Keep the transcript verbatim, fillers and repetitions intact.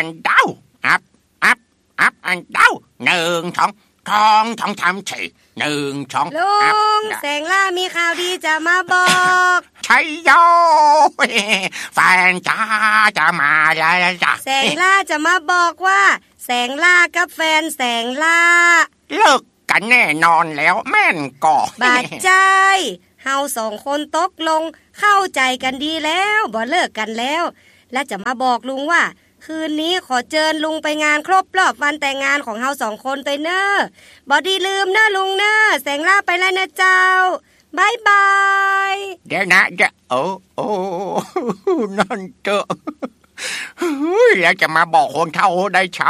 and down up up up and down หนึ่งสองทองทองทำสี่หนึ่งสองลุงแสงล่ามีข่าวดีจะมาบอกใช่โยแฟนจ้าจะมาแล้วจ้ะแสงล่าจะมาบอกว่าแสงล่ากับแฟนแสงล่าเลิกกันแน่นอนแล้วแม่นก่อบาดใจเฮาสองคนตกลงเข้าใจกันดีแล้วบ่เลิกกันแล้วและจะมาบอกลุงว่าคืนนี้ขอเชิญลุงไปงานครบรอบวันแต่งงานของเฮาสองคนเตยเนอะบ่ดีลืมนะลุงเนอะแสงล่าไปแล้วนะเจ้าบายบายเดี๋ยวนะจะโอ้โอ้นั่นเจอแล้วจะมาบอกคนเฒ่าได้ช้า